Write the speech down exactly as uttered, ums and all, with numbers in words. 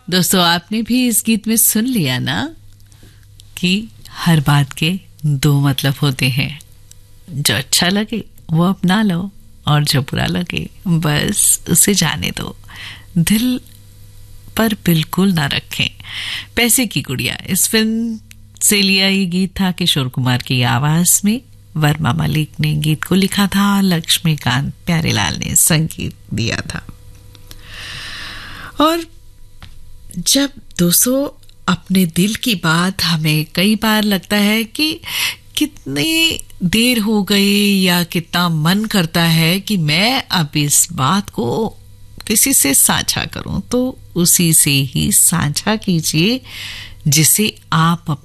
दोस्तों, आपने भी इस गीत में सुन लिया ना कि हर बात के दो मतलब होते हैं। जो अच्छा लगे वो अपना लो और जो बुरा लगे बस उसे जाने दो। दिल पर बिल्कुल ना रखें। पैसे की गुड़िया इस फिल्म से लिया ये गीत था किशोर कुमार की आवाज में। वर्मा मलिक ने गीत को लिखा था, लक्ष्मीकांत प्यारेलाल ने संगीत दिया था। और जब दोस्तों अपने दिल की बात हमें कई बार लगता है कि कितनी देर हो गई या कितना मन करता है कि मैं अब इस बात को किसी से साझा करूं, तो उसी से ही साझा कीजिए जिसे आप